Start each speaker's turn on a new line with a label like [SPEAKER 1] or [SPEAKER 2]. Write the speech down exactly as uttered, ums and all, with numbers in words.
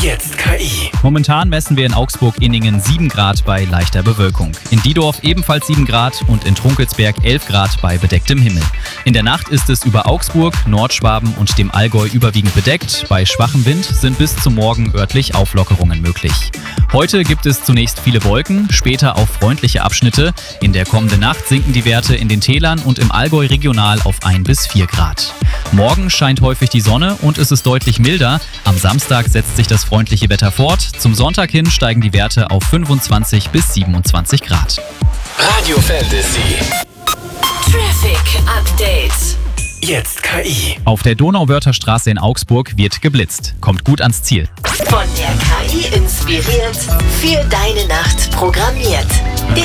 [SPEAKER 1] Jetzt K I.
[SPEAKER 2] Momentan messen wir in Augsburg-Inningen sieben Grad bei leichter Bewölkung. In Diedorf ebenfalls sieben Grad und in Trunkelsberg elf Grad bei bedecktem Himmel. In der Nacht ist es über Augsburg, Nordschwaben und dem Allgäu überwiegend bedeckt. Bei schwachem Wind sind bis zum Morgen örtlich Auflockerungen möglich. Heute gibt es zunächst viele Wolken, später auch freundliche Abschnitte. In der kommenden Nacht sinken die Werte in den Tälern und im Allgäu regional auf ein bis vier Grad. Morgen scheint häufig die Sonne und es ist deutlich milder. Am Samstag setzt sich das freundliche Wetter fort. Zum Sonntag hin steigen die Werte auf fünfundzwanzig bis siebenundzwanzig Grad.
[SPEAKER 1] Radio Fantasy.
[SPEAKER 3] Traffic Update.
[SPEAKER 1] Jetzt K I.
[SPEAKER 2] Auf der Donauwörtherstraße in Augsburg wird geblitzt. Kommt gut ans Ziel.
[SPEAKER 3] Von der K I inspiriert, für deine Nacht programmiert.